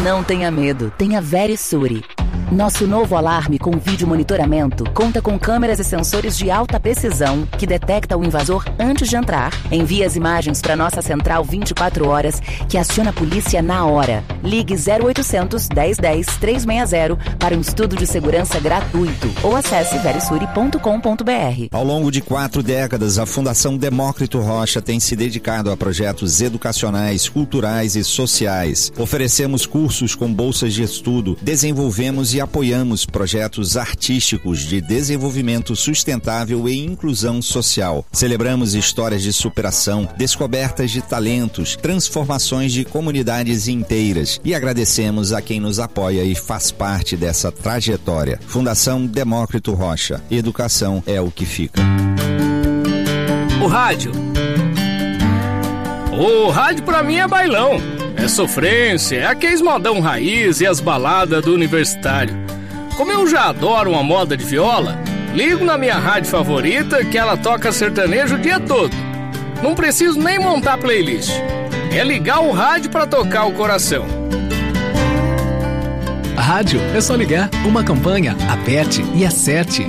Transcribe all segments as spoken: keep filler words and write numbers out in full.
Não tenha medo, tenha Verisure. Nosso novo alarme com vídeo monitoramento conta com câmeras e sensores de alta precisão que detecta o invasor antes de entrar, envia as imagens para nossa central vinte e quatro horas, que aciona a polícia na hora. Ligue zero oitocentos, dez dez, trezentos e sessenta para um estudo de segurança gratuito ou acesse verisure ponto com ponto br. Ao longo de quatro décadas, a Fundação Demócrito Rocha tem se dedicado a projetos educacionais, culturais e sociais. Oferecemos cursos com bolsas de estudo, desenvolvemos e apoiamos projetos artísticos de desenvolvimento sustentável e inclusão social. Celebramos histórias de superação, descobertas de talentos, transformações de comunidades inteiras e agradecemos a quem nos apoia e faz parte dessa trajetória. Fundação Demócrito Rocha. Educação é o que fica. O rádio. O rádio pra mim é bailão. É sofrência, é aqueles modão raiz e as baladas do universitário. Como eu já adoro uma moda de viola, ligo na minha rádio favorita que ela toca sertanejo o dia todo. Não preciso nem montar playlist. É ligar o rádio pra tocar o coração. A rádio é só ligar, uma campanha, aperte e acerte.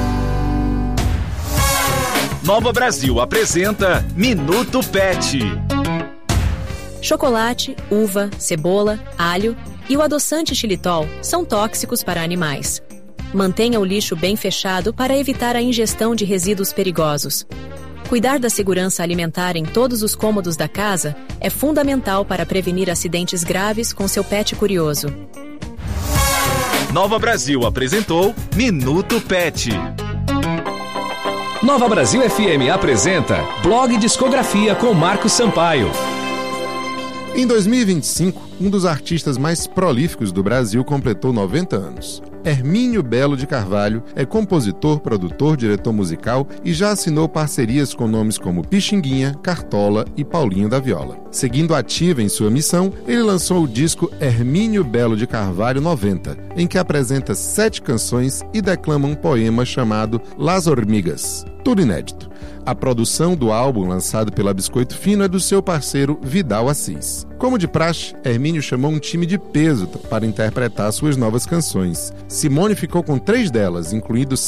Nova Brasil apresenta Minuto Pet. Chocolate, uva, cebola, alho e o adoçante xilitol são tóxicos para animais. Mantenha o lixo bem fechado para evitar a ingestão de resíduos perigosos. Cuidar da segurança alimentar em todos os cômodos da casa é fundamental para prevenir acidentes graves com seu pet curioso. Nova Brasil apresentou Minuto Pet. Nova Brasil F M apresenta Blog Discografia com Marcos Sampaio. Em dois mil e vinte e cinco, um dos artistas mais prolíficos do Brasil completou noventa anos. Hermínio Belo de Carvalho é compositor, produtor, diretor musical e já assinou parcerias com nomes como Pixinguinha, Cartola e Paulinho da Viola. Seguindo ativa em sua missão, ele lançou o disco Hermínio Belo de Carvalho noventa, em que apresenta sete canções e declama um poema chamado Las Hormigas. Tudo inédito. A produção do álbum lançado pela Biscoito Fino é do seu parceiro Vidal Assis. Como de praxe, Hermínio chamou um time de peso para interpretar suas novas canções. Simone ficou com três delas, incluindo